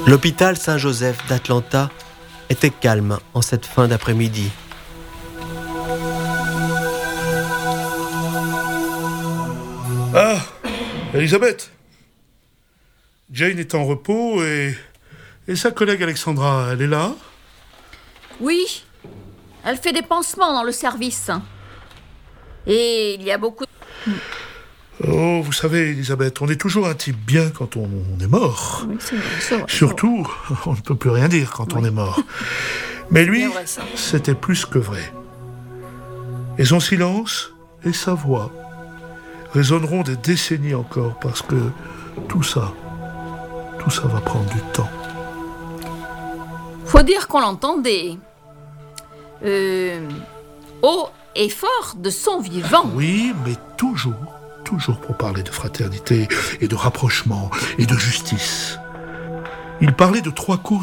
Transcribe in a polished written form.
L'hôpital Saint-Joseph d'Atlanta était calme en cette fin d'après-midi. Ah, Elisabeth. Jane est en repos et sa collègue Alexandra, elle est là? Oui, elle fait des pansements dans le service. Et il y a beaucoup... Oh, vous savez, Elisabeth, on est toujours un type bien quand on est mort. Oui, c'est vrai. Surtout, on ne peut plus rien dire quand on est mort. Mais lui, C'est vrai, ça. c'était plus que vrai. Et son silence et sa voix résonneront des décennies encore, parce que tout ça va prendre du temps. Faut dire qu'on l'entendait. Haut et fort de son vivant. Oui, mais toujours pour parler de fraternité et de rapprochement et de justice. Il parlait de 3 cours